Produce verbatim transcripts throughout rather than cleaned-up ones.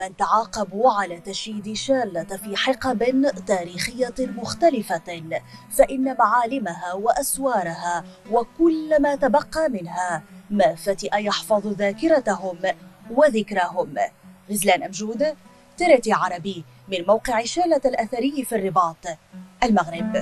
من تعاقبوا على تشييد شالة في حقب تاريخية مختلفة، فإن معالمها وأسوارها وكل ما تبقى منها ما فتئ يحفظ ذاكرتهم وذكراهم. غزلان أمجود، ترتي عربي، من موقع شالة الأثري في الرباط، المغرب.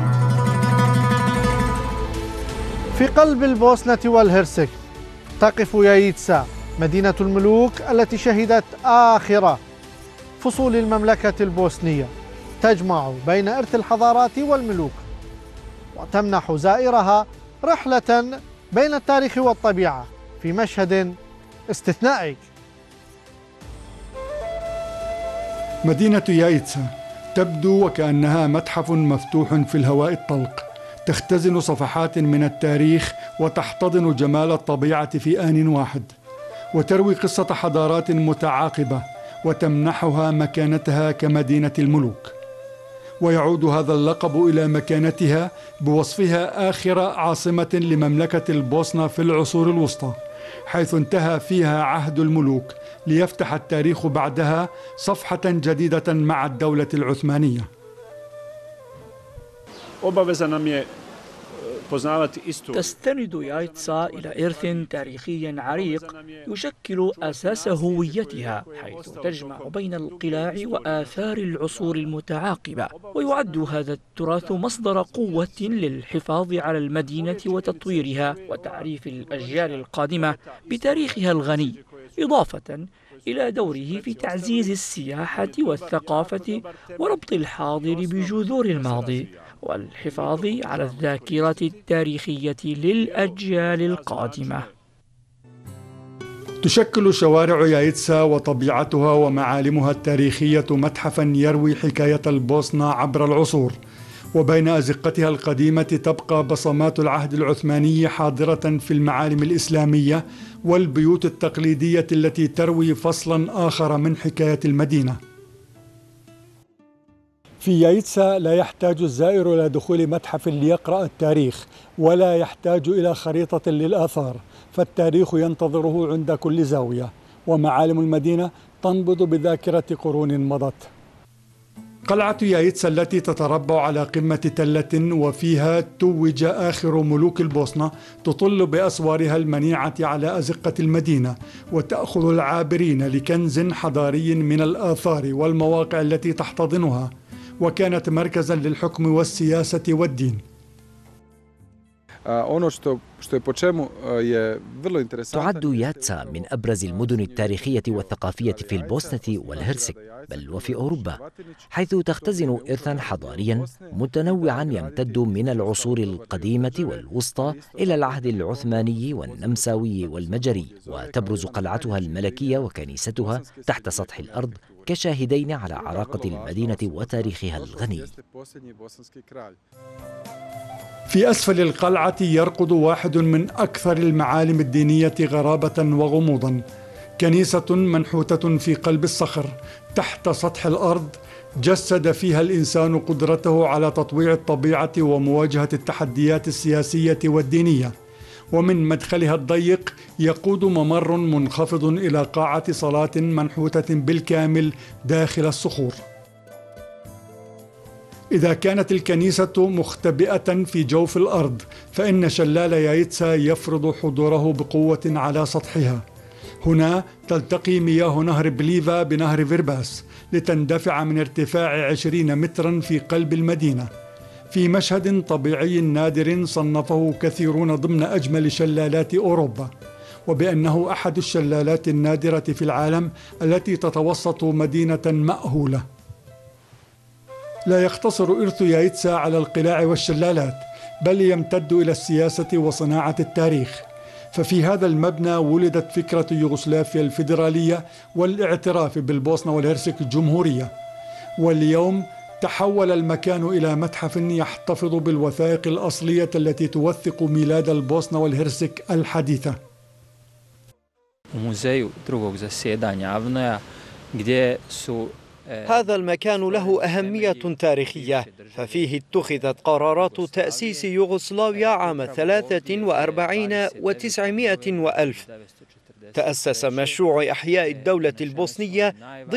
في قلب البوسنة والهرسك تقف يايتسا، مدينة الملوك التي شهدت آخر فصول المملكة البوسنية، تجمع بين إرث الحضارات والملوك وتمنح زائرها رحلة بين التاريخ والطبيعة في مشهد استثنائي. مدينة يايتسا تبدو وكأنها متحف مفتوح في الهواء الطلق، تختزن صفحات من التاريخ وتحتضن جمال الطبيعة في آن واحد، وتروي قصة حضارات متعاقبة وتمنحها مكانتها كمدينة الملوك. ويعود هذا اللقب إلى مكانتها بوصفها آخر عاصمة لمملكة البوسنة في العصور الوسطى، حيث انتهى فيها عهد الملوك ليفتح التاريخ بعدها صفحة جديدة مع الدولة العثمانية. تستند يايتسا إلى إرث تاريخي عريق يشكل أساس هويتها، حيث تجمع بين القلاع وآثار العصور المتعاقبة، ويعد هذا التراث مصدر قوة للحفاظ على المدينة وتطويرها وتعريف الأجيال القادمة بتاريخها الغني، إضافة إلى دوره في تعزيز السياحة والثقافة وربط الحاضر بجذور الماضي والحفاظ على الذاكرة التاريخية للأجيال القادمة. تشكل شوارع يايتسا وطبيعتها ومعالمها التاريخية متحفا يروي حكاية البوسنة عبر العصور، وبين أزقتها القديمة تبقى بصمات العهد العثماني حاضرة في المعالم الإسلامية والبيوت التقليدية التي تروي فصلا آخر من حكاية المدينة. في يايتسا لا يحتاج الزائر إلى دخول متحف ليقرأ التاريخ، ولا يحتاج إلى خريطة للآثار، فالتاريخ ينتظره عند كل زاوية، ومعالم المدينة تنبض بذاكرة قرون مضت. قلعة يايتسا التي تتربع على قمة تلة وفيها توج آخر ملوك البوسنة تطل بأسوارها المنيعة على أزقة المدينة، وتأخذ العابرين لكنز حضاري من الآثار والمواقع التي تحتضنها، وكانت مركزا للحكم والسياسة والدين. تعد ياتسا من أبرز المدن التاريخية والثقافية في البوسنة والهرسك، بل وفي أوروبا، حيث تختزن إرثا حضاريا متنوعا يمتد من العصور القديمة والوسطى إلى العهد العثماني والنمساوي والمجري، وتبرز قلعتها الملكية وكنيستها تحت سطح الأرض كشاهدين على عراقة المدينة وتاريخها الغني. في أسفل القلعة يرقد واحد من أكثر المعالم الدينية غرابة وغموضا، كنيسة منحوتة في قلب الصخر تحت سطح الأرض، جسد فيها الإنسان قدرته على تطويع الطبيعة ومواجهة التحديات السياسية والدينية. ومن مدخلها الضيق يقود ممر منخفض إلى قاعة صلاة منحوتة بالكامل داخل الصخور. إذا كانت الكنيسة مختبئة في جوف الأرض، فإن شلال يايتسا يفرض حضوره بقوة على سطحها. هنا تلتقي مياه نهر بليفا بنهر فيرباس لتندفع من ارتفاع عشرين مترا في قلب المدينة، في مشهد طبيعي نادر صنفه كثيرون ضمن أجمل شلالات أوروبا، وبأنه أحد الشلالات النادرة في العالم التي تتوسط مدينة مأهولة. لا يقتصر إرث يايتسا على القلاع والشلالات، بل يمتد إلى السياسة وصناعة التاريخ، ففي هذا المبنى ولدت فكرة يوغوسلافيا الفيدرالية والاعتراف بالبوسنة والهرسك الجمهورية. واليوم تحول المكان إلى متحف يحتفظ بالوثائق الأصلية التي توثق ميلاد البوسنة والهرسك الحديثة. هذا المكان له أهمية تاريخية، ففيه اتخذت قرارات تأسيس يوغوسلافيا عام ثلاثة وأربعين وتسعمائة وألف. تأسس مشروع إحياء الدولة البوسنية